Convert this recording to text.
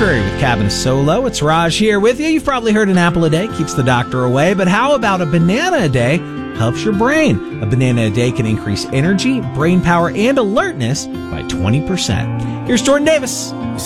Curry with Cabin Solo. It's Raj here with you. You've probably heard an apple a day keeps the doctor away, but how about a banana a day helps your brain? A banana a day can increase energy, brain power, and alertness by 20%. Here's Jordan Davis.